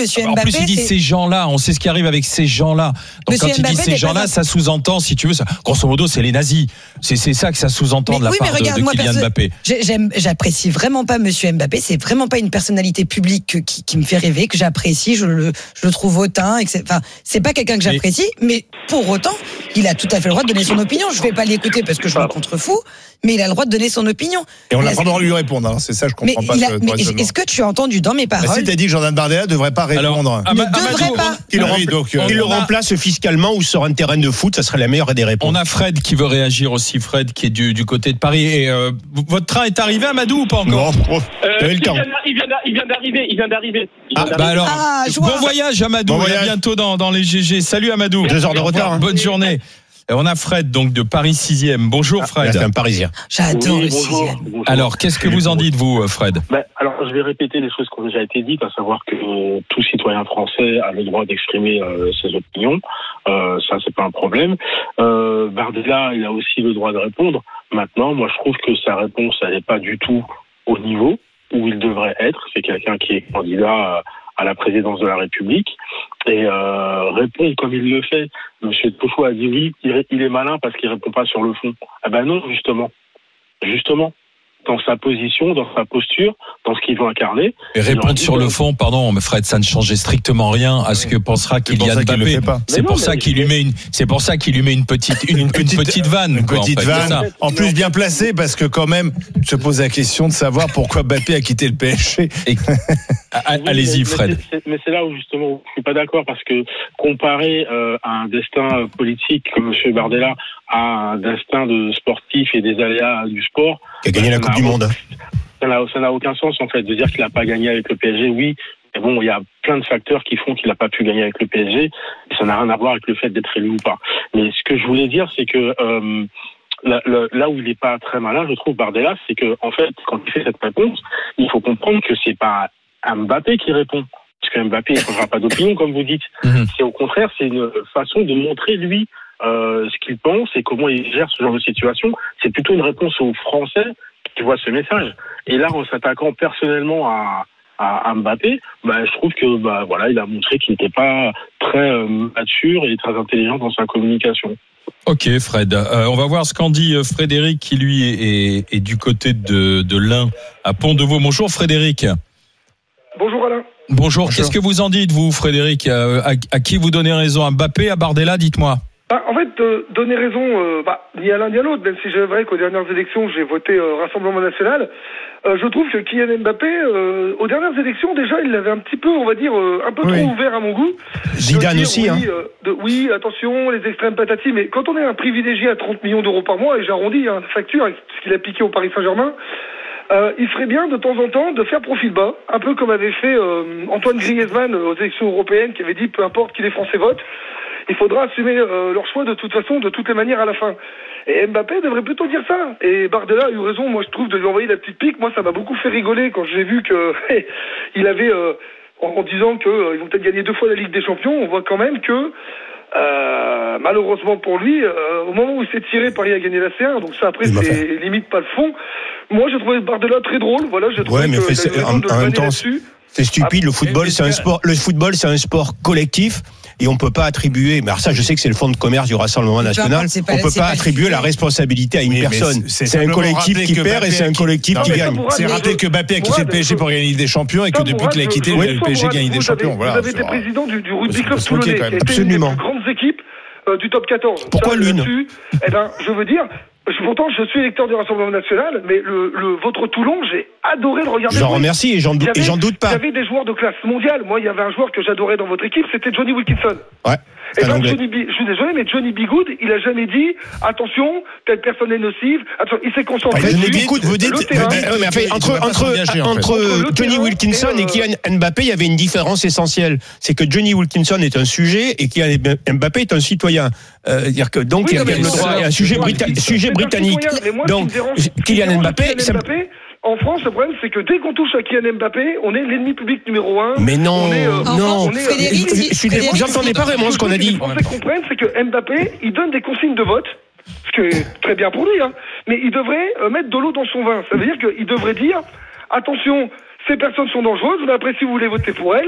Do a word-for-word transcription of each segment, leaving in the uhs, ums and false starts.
Monsieur En Mbappé. plus, il dit c'est... ces gens-là. On sait ce qui arrive avec ces gens-là. Donc, Monsieur quand il Mbappé dit ces gens-là, un... ça sous-entend, si tu veux, ça, grosso modo, c'est les nazis. C'est, c'est ça que ça sous-entend mais de la oui, part regarde, de, de moi, Kylian perso- Mbappé. J'aime, j'apprécie vraiment pas Monsieur Mbappé. C'est vraiment pas une personnalité publique que, qui, qui me fait rêver, que j'apprécie. Je le, je le trouve hautain. Et que c'est, enfin, c'est pas quelqu'un que j'apprécie, mais... mais pour autant, il a tout à fait le droit de donner son opinion. Je vais pas l'écouter parce que je le contrefous, mais il a le droit de donner son opinion. Et on n'a la... pas le droit de lui répondre. Alors c'est ça, je comprends mais pas. Il a, ce, mais est-ce que tu as entendu dans mes paroles? bah, si t'as dit que Jordan Bardella devrait pas répondre. Alors, ne Ama- devrait Amadou, pas. Qu'il Ah rempla- oui, donc, euh, qu'il le on a- remplace fiscalement ou sur un terrain de foot, ça serait la meilleure des réponses. On a Fred qui veut réagir aussi. Fred qui est du, du côté de Paris. Et euh, votre train est arrivé, Amadou, ou pas encore? Non, Euh, t'avais le il, temps. vient, il, vient, il vient d'arriver, il vient d'arriver. Il Ah, vient bah d'arriver. alors, Ah, bon joie. voyage, Amadou. Bon Et à voyage. bientôt dans, dans les G G. Salut, Amadou. Deux heures de Au revoir. retard, hein. Bonne journée. Et on a Fred, donc de Paris sixième. Bonjour, Fred. C'est un Parisien. J'adore Oui, le bonjour, sixième. bonjour. Alors, qu'est-ce que vous en dites, vous, Fred? Ben, alors, je vais répéter les choses qui ont déjà été dites, à savoir que euh, tout citoyen français a le droit d'exprimer euh, ses opinions. Euh, ça, c'est pas un problème. Euh, Bardella, il a aussi le droit de répondre. Maintenant, moi, je trouve que sa réponse, elle n'est pas du tout au niveau où il devrait être. C'est quelqu'un qui est candidat à, à la présidence de la République et euh, répondre comme il le fait. Monsieur Toufou a dit oui, il, il est malin parce qu'il répond pas sur le fond. Eh ben non, justement. Justement. Dans sa position, dans sa posture, dans ce qu'il veut incarner. Et répondre sur le fond, pardon, mais Fred, ça ne changeait strictement rien à ce que pensera Kylian Mbappé. C'est pour ça qu'il lui met une, c'est pour ça qu'il lui met une petite, une, une petite, petite vanne, Une quoi, petite en fait, c'est vanne. ça. En plus, bien placée, parce que quand même, se pose la question de savoir pourquoi Mbappé a quitté le P S G. Et- a- Oui, Allez-y, mais- Fred. Mais c'est, mais c'est là où justement je suis pas d'accord parce que comparer euh, un destin politique comme M. Bardella à un destin de sportif et des aléas du sport, Qui a gagné la ça Coupe n'a du au- Monde. Ça n'a, ça n'a aucun sens en fait de dire qu'il n'a pas gagné avec le P S G. Oui, mais bon, il y a plein de facteurs qui font qu'il n'a pas pu gagner avec le P S G et ça n'a rien à voir avec le fait d'être élu ou pas. Mais ce que je voulais dire, c'est que euh, Là, là où il n'est pas très malin, je trouve, Bardella, c'est que en fait, quand il fait cette réponse, il faut comprendre que c'est pas Mbappé qui répond, parce que Mbappé ne changera pas d'opinion, comme vous dites. Mhm. C'est au contraire, c'est une façon de montrer lui euh, ce qu'il pense et comment il gère ce genre de situation. C'est plutôt une réponse aux Français qui voient ce message. Et là, en s'attaquant personnellement à à, à Mbappé, bah, je trouve que bah voilà, il a montré qu'il n'était pas très euh, mature et très intelligent dans sa communication. Ok, Fred. Euh, on va voir ce qu'en dit euh, Frédéric, qui lui est, est, est du côté de, de l'Ain, à Pont-de-Vaux. Bonjour, Frédéric. Bonjour Alain. Bonjour. Qu'est-ce que vous en dites, vous, Frédéric? euh, à, à qui vous donnez raison? À Mbappé, à Bardella? Dites-moi. Bah, en fait, euh, donner raison, euh, bah, ni à l'un ni à l'autre, même si c'est vrai qu'aux dernières élections, j'ai voté euh, Rassemblement National. Euh, je trouve que Kylian Mbappé, euh, aux dernières élections, déjà, il l'avait un petit peu, on va dire, euh, un peu Oui. trop ouvert à mon goût. Zidane De dire, aussi, oui, hein. euh, de, oui, attention, les extrêmes patati, mais quand on est un privilégié à trente millions d'euros par mois, et j'arrondis hein, facture avec ce qu'il a piqué au Paris Saint-Germain, euh, il ferait bien de temps en temps de faire profil bas, un peu comme avait fait euh, Antoine Griezmann euh, aux élections européennes, qui avait dit peu importe qui les Français votent, il faudra assumer euh, leur choix de toute façon, de toutes les manières à la fin. Et Mbappé devrait plutôt dire ça. Et Bardella a eu raison, moi je trouve, de lui envoyer la petite pique. Moi ça m'a beaucoup fait rigoler quand j'ai vu que il avait, euh, en, en disant qu'ils euh, vont peut-être gagner deux fois la Ligue des Champions, on voit quand même que euh, malheureusement pour lui, euh, au moment où il s'est tiré, Paris a gagné la C un, donc ça après Il c'est limite pas le fond. Moi j'ai trouvé Bardella très drôle, voilà, j'ai trouvé Ouais, mais que fait, il a eu c'est- raison en- de le en même vanner temps, là-dessus. C'est stupide. Ah, Le football, et- c'est un sport. Le football, c'est un sport collectif. Et on peut pas attribuer, mais alors ça, je sais que c'est le fonds de commerce du Rassemblement Peu National. importe, c'est pas- On peut c'est pas pas attribuer suffisant. la responsabilité à une Oui, mais personne. c'est- c'est C'est un simplement collectif rappeler qui que perd et Mbappé c'est a un quitté- collectif Non, qui mais gagne. Mourad, C'est mais rappeler je- que Mbappé a quitté le P S G pour gagner la Ligue des Champions et que Ça, depuis Mourad, qu'il a quitté, je- le je P S G reçois, gagne des vous champions. avez- Voilà, Vous avez c'est été vrai. président du, du rugby Faut club se moquer, toulonnais, quand qui a même. été Absolument. une des plus grandes équipes euh, du top quatorze. Pourquoi Ça, l'une là-dessus, eh ben, je veux dire, je- pourtant je suis électeur du Rassemblement National, mais le, le votre Toulon, j'ai adoré le regarder. J'en jouer. remercie et j'en Il y dou- et avait- j'en doute Il pas. y avait des joueurs de classe mondiale. Moi, il y avait un joueur que j'adorais dans votre équipe, c'était Johnny Wilkinson. Ouais. Et C'est un ben, Anglais. Johnny B- je suis désolé, mais Johnny Bigood, il a jamais dit attention, telle personne est nocive. Attention, il s'est concentré. Ah, Johnny sur Bigoud, vous dites, le vous terrain. dites- ouais, mais enfin, il entre, devrait pas entre, s'engager, en fait. entre Entre le Johnny terrain Wilkinson et, et, euh, Kylian Mbappé, il y avait une différence essentielle. C'est que Johnny Wilkinson est un sujet et Kylian Mbappé est un citoyen. Euh, dire que donc Oui, il y a non, mais le c'est droit ça. et un sujet, C'est brita- un sujet britannique. citoyen, mais moi, ce qui Donc me dérange- ce qui me Kylian dérange Mbappé, Kylian ça- Mbappé, en France, le problème, c'est que dès qu'on touche à Kylian Mbappé, on est l'ennemi public numéro un. mais non, On est, euh, non. on est, euh, Frédéric, Je- si- je suis dé- Frédéric, vous entendez pas vraiment ce qu'on a dit. Les Français comprennent, c'est que Mbappé, il donne des consignes de vote, ce qui est très bien pour lui, hein, mais il devrait euh, mettre de l'eau dans son vin. Ça veut dire qu'il devrait dire, attention, ces personnes sont dangereuses, mais après, si vous voulez voter pour elles,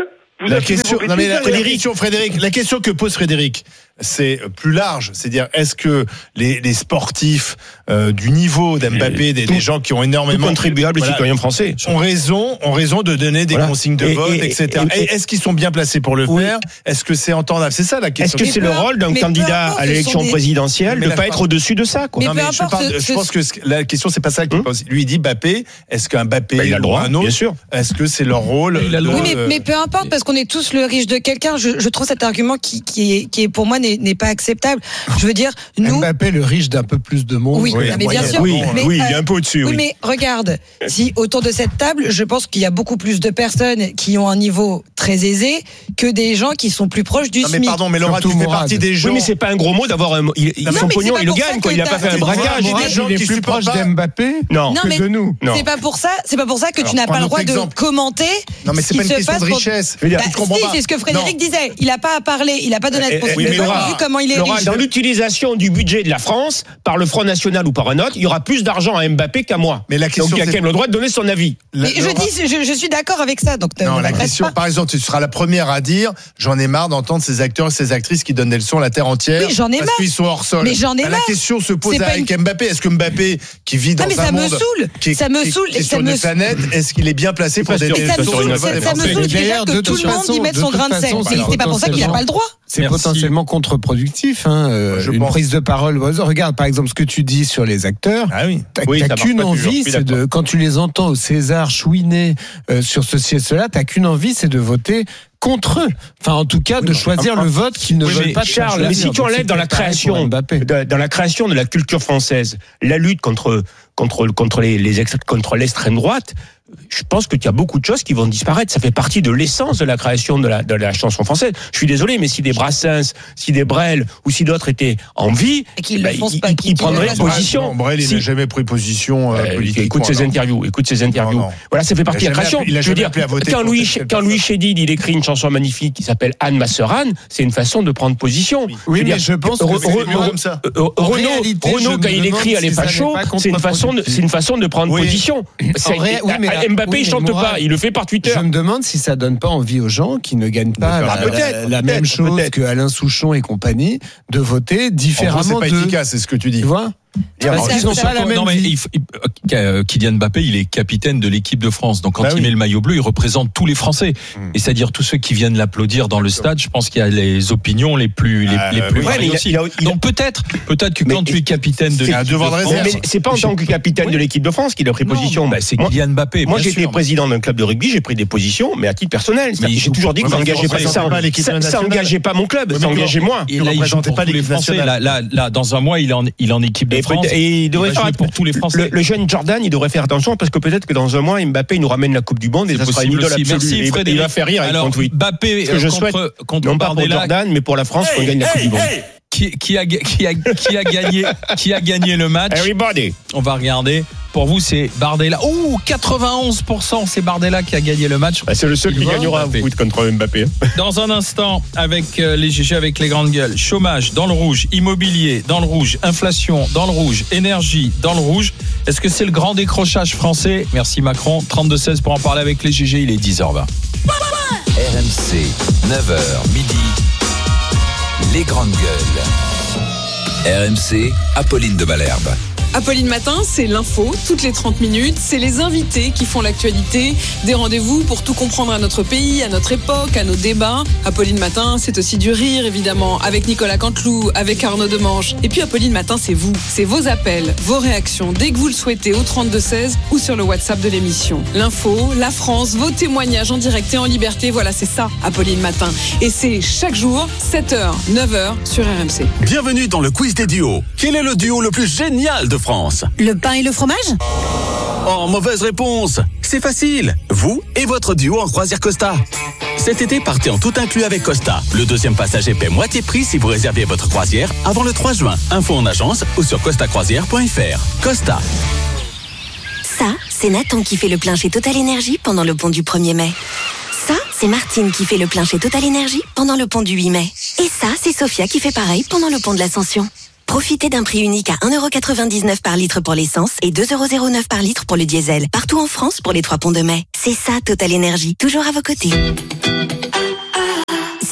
Vous la assumez question, vos non mais la, bêtises, la là. question, Frédéric, la question que pose Frédéric, c'est plus large. C'est-à-dire, est-ce que les, les sportifs euh, du niveau d'Mbappé, des, tout, des gens qui ont énormément tout contribuables, voilà, les citoyens français, ont raison, ont raison de donner des voilà. consignes de et, vote, et, et cetera. Et, et, est-ce qu'ils sont bien placés pour le oui. faire? Est-ce que c'est entendable? C'est ça la question. Est-ce que c'est le rôle d'un candidat à l'élection des... présidentielle de ne pas être au-dessus de ça, quoi? Mais non, mais je, parle, ce, je pense que la question c'est pas ça qu'il hum. pose. Lui il dit Mbappé, est-ce qu'un Mbappé bah, il a le droit, un autre, bien sûr. Est-ce que c'est leur rôle? Il a le droit. Oui, mais, mais peu importe, parce qu'on est tous le riche de quelqu'un. Je, je trouve cet argument qui, qui, est, qui est pour moi n'est, n'est pas acceptable. Je veux dire, nous. Mbappé, le riche d'un peu plus de monde. Oui, oui mais bien sûr. Oui, mais, oui, euh, il est un peu au-dessus. Oui, oui, mais regarde, si autour de cette table, je pense qu'il y a beaucoup plus de personnes qui ont un niveau très aisé que des gens qui sont plus proches du non, mais SMIC. Pardon, mais Laura, tu fais partie des gens. Oui, mais c'est pas un gros mot d'avoir un. Il, non, son pognon, il le gagne, quoi. Il a pas fait un braquage. Il y a des gens qui sont plus proches d'Mbappé que de nous. C'est pas pour ça. C'est pas pour ça que tu n'as pas le droit de commenter. Non, mais c'est pas une question de richesse. Si, c'est ce que Frédéric disait. Il a pas à parler. Il a pas donné de oui, mais Laura, vu comment il est riche. Dans l'utilisation du budget de la France par le Front National ou par un autre, il y aura plus d'argent à Mbappé qu'à moi. Mais la question, donc il y a quand même le droit de donner son avis. Mais je dis, je, je suis d'accord avec ça. Donc non, la question, par exemple, tu seras la première à dire, j'en ai marre d'entendre ces acteurs et ces actrices qui donnent des leçons à la terre entière. Oui, j'en ai parce marre. qu'ils sont hors sol. Mais j'en ai marre. La question se pose avec une... Mbappé. Est-ce que Mbappé, qui vit dans ah, mais un ça monde me saoule. qui est, ça me qui, saoule. qui est sur une planète, est-ce qu'il est bien placé pour donner des leçons? Ça me saoule déjà que tout le monde y mette son grain de sel. C'est pas pour ça qu'il n'a pas le droit. C'est Merci. potentiellement contre-productif, hein, euh, une pense. prise de parole. Regarde, par exemple, ce que tu dis sur les acteurs. Ah oui. T'as, oui, t'as qu'une envie, c'est de, quand tu les entends au César chouiner euh, sur ceci et cela, t'as qu'une envie, c'est de voter contre eux. Enfin, en tout cas, de oui, choisir enfin, le vote qu'ils ne oui, veulent pas. Charles, mais si tu enlèves dans la création, de, dans la création de la culture française, la lutte contre contre contre les, les ex, contre l'extrême droite, je pense que tu as beaucoup de choses qui vont disparaître. Ça fait partie de l'essence de la création de la, de la chanson française. Je suis désolé, mais si des Brassens, si des Brel ou si d'autres étaient en vie, et qu'ils bah, le font ils, pas, ils, ils prendraient position. Non, Brel, il si. n'a jamais pris position euh, politique. Écoute ses interviews. Écoute ses interviews. Non, non. Voilà, ça fait partie de la création. Il a je veux dire, quand Louis, quand Louis Chédid, il écrit une chanson magnifique qui s'appelle Anne ma sœur Anne, c'est une façon de prendre position. Oui, je mais je pense que c'est comme ça. Renaud, quand il écrit Elle est facho, c'est une façon de, c'est une façon de prendre position. Mbappé, il chante pas, il le fait par Twitter. Je me demande si ça donne pas envie aux gens qui ne gagnent pas la, peut-être, la même chose que Alain Souchon et compagnie de voter différemment. C'est pas efficace, c'est ce que tu dis. Tu vois? Alors, ils ont pas la même non, mais il, il, Kylian Mbappé, il est capitaine de l'équipe de France. Donc, quand bah il oui. met le maillot bleu, il représente tous les Français. Mmh. Et c'est-à-dire tous ceux qui viennent l'applaudir dans le stade. Je pense qu'il y a les opinions les plus, les, euh, les plus ouais, aussi. Il a, il a, donc, peut-être, peut-être que quand tu es capitaine de l'équipe de France. Mais c'est pas en tant que capitaine de l'équipe de France qu'il a pris position. Bah, c'est Kylian Mbappé. Moi, j'étais président d'un club de rugby, j'ai pris des positions, mais à titre personnel. J'ai toujours dit que ça n'engageait pas, ça engageait pas mon club, ça engageait moi. Et là, il joue pour tous les Français. Là, dans un mois, il est en équipe de France. Et il devrait faire pour tous les Français. Le, le jeune Jordan, il devrait faire attention parce que peut-être que dans un mois, Mbappé il nous ramène la Coupe du Monde et ça sera une idole absolue. Merci, Frédéric. Il va faire rire avec Alors, son tweet. Mbappé, ce que je contre, souhaite, contre non pas pour Jordan, mais pour la France, hey, qu'on gagne la Coupe hey, du Monde. Hey. Qui, qui, a, qui, a, qui, a gagné, qui a gagné le match? Everybody. On va regarder. Pour vous, c'est Bardella. Oh, quatre-vingt-onze pour cent, c'est Bardella qui a gagné le match. Bah, c'est le seul Il qui gagnera Mbappé. Foot contre Mbappé. Dans un instant, avec les G G, avec les grandes gueules. Chômage dans le rouge, immobilier dans le rouge, inflation dans le rouge, énergie dans le rouge. Est-ce que c'est le grand décrochage français? Merci Macron. trente-deux seize pour en parler avec les G G. Il est dix heures vingt. R M C, neuf heures midi. Les grandes gueules. R M C, Apolline de Malherbe. Apolline Matin, c'est l'info, toutes les trente minutes, c'est les invités qui font l'actualité, des rendez-vous pour tout comprendre à notre pays, à notre époque, à nos débats. Apolline Matin, c'est aussi du rire, évidemment, avec Nicolas Canteloup, avec Arnaud Demange. Et puis Apolline Matin, c'est vous, c'est vos appels, vos réactions, dès que vous le souhaitez, au trente-deux seize ou sur le WhatsApp de l'émission. L'info, la France, vos témoignages en direct et en liberté, voilà, c'est ça, Apolline Matin. Et c'est chaque jour, sept heures, neuf heures, sur R M C. Bienvenue dans le quiz des duos. Quel est le duo le plus génial de France? Le pain et le fromage? Oh, mauvaise réponse. C'est facile. Vous et votre duo en croisière Costa. Cet été, partez en tout inclus avec Costa. Le deuxième passager paie moitié prix si vous réservez votre croisière avant le trois juin. Info en agence ou sur costa croisière point f r. Costa. Ça, c'est Nathan qui fait le plein chez Total Énergie pendant le pont du premier mai. Ça, c'est Martine qui fait le plein chez Total Énergie pendant le pont du huit mai. Et ça, c'est Sophia qui fait pareil pendant le pont de l'Ascension. Profitez d'un prix unique à un euro quatre-vingt-dix-neuf par litre pour l'essence et deux euros zéro neuf par litre pour le diesel. Partout en France pour les trois ponts de mai. C'est ça, Total Énergie. Toujours à vos côtés.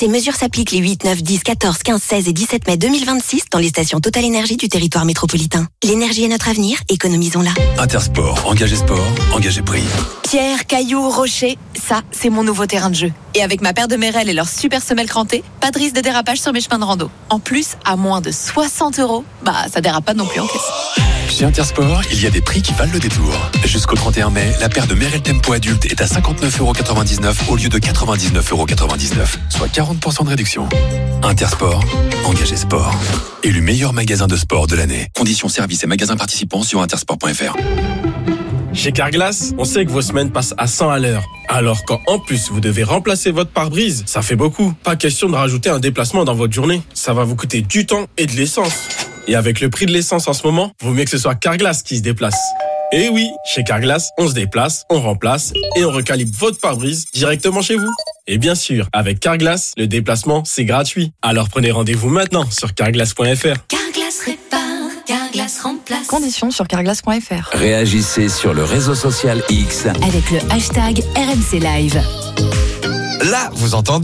Ces mesures s'appliquent les huit, neuf, dix, quatorze, quinze, seize et dix-sept mai deux mille vingt-six dans les stations Total Énergie du territoire métropolitain. L'énergie est notre avenir, économisons-la. Intersport, engagé sport, engagé prix. Pierre, cailloux, rochers, ça, c'est mon nouveau terrain de jeu. Et avec ma paire de Merrell et leur super semelle crantée, pas de risque de dérapage sur mes chemins de rando. En plus, à moins de soixante euros, bah ça dérape pas non plus en caisse. Chez Intersport, il y a des prix qui valent le détour. Jusqu'au trente et un mai, la paire de Merrell Tempo adulte est à cinquante-neuf euros quatre-vingt-dix-neuf au lieu de quatre-vingt-dix-neuf euros quatre-vingt-dix-neuf, soit quarante pour cent de réduction. Intersport, engagé sport. Élu meilleur magasin de sport de l'année. Conditions, services et magasins participants sur intersport point f r. Chez Carglass, on sait que vos semaines passent à cent à l'heure. Alors quand en plus vous devez remplacer votre pare-brise, ça fait beaucoup. Pas question de rajouter un déplacement dans votre journée. Ça va vous coûter du temps et de l'essence. Et avec le prix de l'essence en ce moment, vaut mieux que ce soit Carglass qui se déplace. Et oui, chez Carglass, on se déplace, on remplace et on recalibre votre pare-brise directement chez vous. Et bien sûr, avec Carglass, le déplacement, c'est gratuit. Alors prenez rendez-vous maintenant sur carglass point f r. Carglass répare, Carglass remplace. Conditions sur carglass point f r. Réagissez sur le réseau social X avec le hashtag R M C Live. Là, vous entendez ?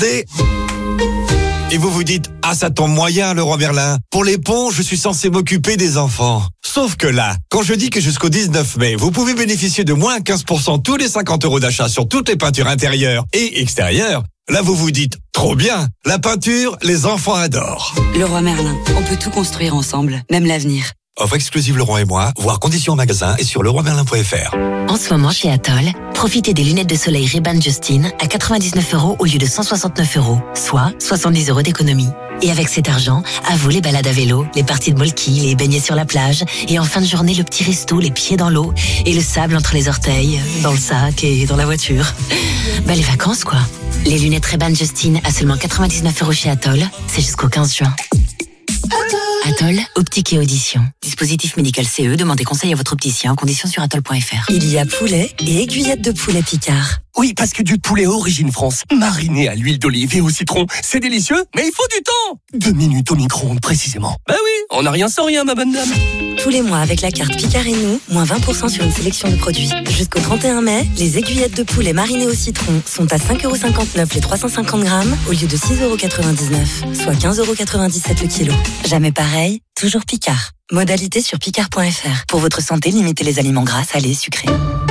Et vous vous dites, ah ça tombe moyen le roi Merlin. Pour les ponts, je suis censé m'occuper des enfants. Sauf que là, quand je dis que jusqu'au dix-neuf mai, vous pouvez bénéficier de moins quinze pour cent tous les cinquante euros d'achat sur toutes les peintures intérieures et extérieures, là vous vous dites, trop bien, la peinture, les enfants adorent. Le roi Merlin, on peut tout construire ensemble, même l'avenir. Offre exclusive Leroy et moi, voir conditions en magasin et sur leroy merlin point f r. En ce moment chez Atoll, profitez des lunettes de soleil Ray-Ban Justine à quatre-vingt-dix-neuf euros au lieu de cent soixante-neuf euros, soit soixante-dix euros d'économie. Et avec cet argent, à vous les balades à vélo, les parties de molki, les beignets sur la plage, et en fin de journée le petit resto, les pieds dans l'eau, et le sable entre les orteils, dans le sac et dans la voiture. Bah les vacances quoi. Les lunettes Ray-Ban Justine à seulement quatre-vingt-dix-neuf euros chez Atoll, c'est jusqu'au quinze juin. Atoll, optique et audition. Dispositif médical C E, demandez conseil à votre opticien, conditions sur atoll point f r. Il y a poulet et aiguillettes de poulet Picard. Oui, parce que du poulet origine France, mariné à l'huile d'olive et au citron, c'est délicieux, mais il faut du temps. Deux minutes au micro-ondes précisément. Bah oui, on n'a rien sans rien, ma bonne dame. Tous les mois avec la carte Picard et nous, moins vingt pour cent sur une sélection de produits. Jusqu'au trente et un mai, les aiguillettes de poulet marinées au citron sont à cinq euros cinquante-neuf les trois cent cinquante grammes au lieu de six euros quatre-vingt-dix-neuf, soit quinze euros quatre-vingt-dix-sept le kilo. Jamais pareil, toujours Picard. Modalité sur picard point f r. Pour votre santé, limitez les aliments gras, salés, sucrés.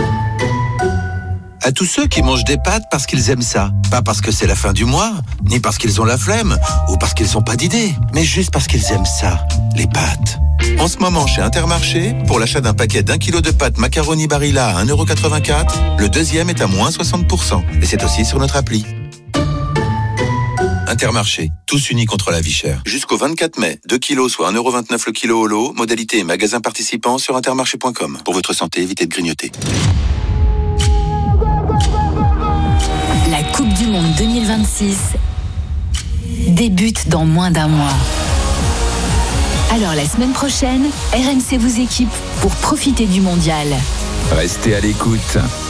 À tous ceux qui mangent des pâtes parce qu'ils aiment ça. Pas parce que c'est la fin du mois, ni parce qu'ils ont la flemme, ou parce qu'ils n'ont pas d'idée, mais juste parce qu'ils aiment ça, les pâtes. En ce moment, chez Intermarché, pour l'achat d'un paquet d'un kilo de pâtes macaroni Barilla à un euro quatre-vingt-quatre, le deuxième est à moins soixante pour cent. Et c'est aussi sur notre appli. Intermarché, tous unis contre la vie chère. Jusqu'au vingt-quatre mai, deux kilos soit un euro vingt-neuf le kilo au lot, modalité et magasin participant sur intermarché point com. Pour votre santé, évitez de grignoter. La Coupe du Monde deux mille vingt-six débute dans moins d'un mois. Alors la semaine prochaine, R M C vous équipe pour profiter du mondial. Restez à l'écoute.